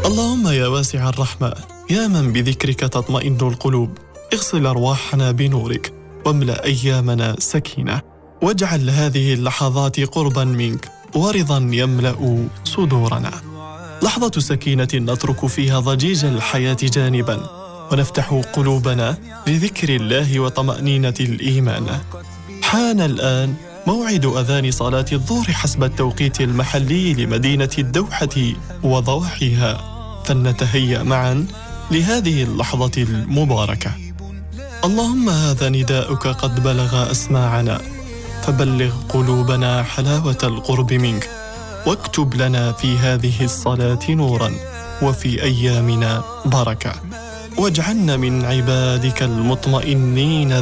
اللهم يا واسع الرحمة، يا من بذكرك تطمئن القلوب، اغسل أرواحنا بنورك واملأ أيامنا سكينة، واجعل هذه اللحظات قربا منك ورضا يملأ صدورنا. لحظة سكينة نترك فيها ضجيج الحياة جانبا ونفتح قلوبنا لذكر الله وطمأنينة الإيمان. حان الآن موعد أذان صلاة الظهر حسب التوقيت المحلي لمدينة الدوحة وضواحيها، فلنتهيأ معا لهذه اللحظة المباركة. اللهم هذا نداؤك قد بلغ أسماعنا، فبلغ قلوبنا حلاوة القرب منك، واكتب لنا في هذه الصلاة نورا وفي أيامنا بركة، واجعلنا من عبادك المطمئنين